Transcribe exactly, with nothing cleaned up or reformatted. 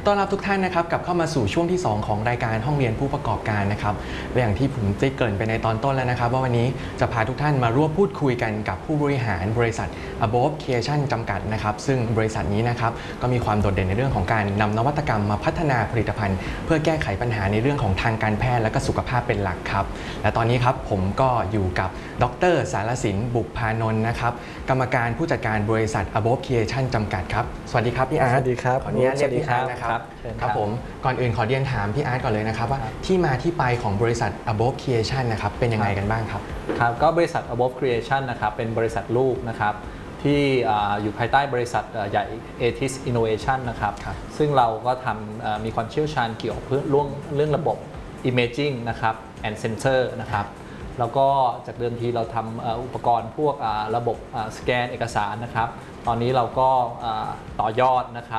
ต้อนรับทุกท่านนะครับกลับเข้ามาสู่ช่วงที่สองของรายการห้องเรียนผู้ประกอบการนะครับและอย่างที่ผมได้เกริ่นไปในตอนต้นแล้วนะครับว่าวันนี้จะพาทุกท่านมาร่วมพูดคุยกันกับผู้บริหารบริษัท Above Creation จำกัดนะครับซึ่งบริษัทนี้นะครับก็มีความโดดเด่นในเรื่องของการนำนวัตกรรมมาพัฒนาผลิตภัณฑ์เพื่อแก้ไขปัญหาในเรื่องของทางการแพทย์และก็สุขภาพเป็นหลักครับและตอนนี้ครับผมก็อยู่กับดร.สารสินบุกพานนท์นะครับกรรมการผู้จัดการบริษัท Above Creation จำกัดครับสวัสดีครับพี่อาร์ตสวัสดีครับขออนุญาตเรียกพี่อาร์ตนะครับครับผมก่อนอื่นขอเรียนถามพี่อาร์ตก่อนเลยนะครับว่าที่มาที่ไปของบริษัท Above Creation นะครับเป็นยังไงกันบ้างครับครับก็บริษัท Above Creation นะครับเป็นบริษัทลูกนะครับที่อยู่ภายใต้บริษัทใหญ่ เอ ที ไอ เอส Innovation นะครับซึ่งเราก็ทำมีความเชี่ยวชาญเกี่ยวกับเรื่องเรื่องระบบ Imaging นะครับ and Sensor นะครับแล้วก็จากเดิมทีเราทำอุปกรณ์พวกระบบสแกนเอกสารนะครับตอนนี้เราก็ต่อยอดนะครับ